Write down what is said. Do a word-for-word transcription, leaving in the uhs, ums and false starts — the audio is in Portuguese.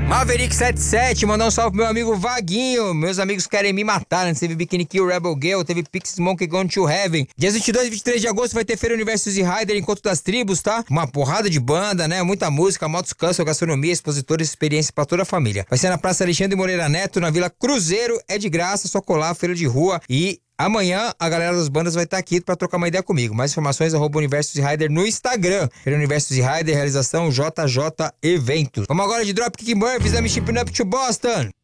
Maverick setenta e sete, mandar um salve pro meu amigo Vaguinho. Meus amigos querem me matar, né? Teve Bikini Kill, Rebel Girl, teve Pixies Monkey Gone to Heaven. Dias vinte e dois e vinte e três de agosto vai ter Feira Universo e Rider, Encontro das Tribos, tá? Uma porrada de banda, né? Muita música, motos canção, gastronomia, expositores, experiência pra toda a família. Vai ser na Praça Alexandre Moreira Neto, na Vila Cruzeiro. É de graça, só colar, feira de rua. E amanhã a galera das bandas vai estar aqui pra trocar uma ideia comigo. Mais informações, arroba Universo e Rider no Instagram. Feira Universo e Rider, realização J J Eventos. Vamos agora de Dropkick Murphys, da Me Shipping Up to Boston.